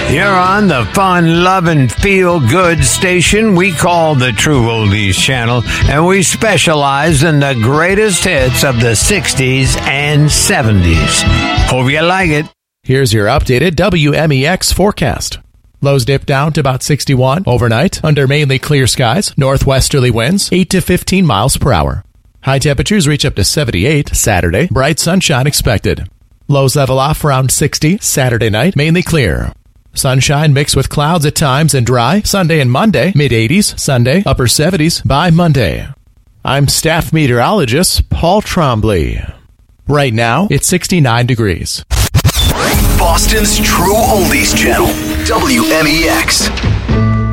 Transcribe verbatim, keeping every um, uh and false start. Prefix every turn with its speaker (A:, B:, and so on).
A: You're on the fun, love, and feel-good station we call the True Oldies Channel, and we specialize in the greatest hits of the sixties and seventies. Hope you like it.
B: Here's your updated W M E X forecast. Lows dip down to about sixty-one overnight under mainly clear skies, northwesterly winds, eight to fifteen miles per hour. High temperatures reach up to seventy-eight Saturday, bright sunshine expected. Lows level off around sixty Saturday night, mainly clear. Sunshine mixed with clouds at times and dry, Sunday and Monday, mid-eighties, Sunday, upper seventies by Monday. I'm staff meteorologist Paul Trombley. Right now, it's sixty-nine degrees.
C: Boston's True Oldies Channel, W M E X.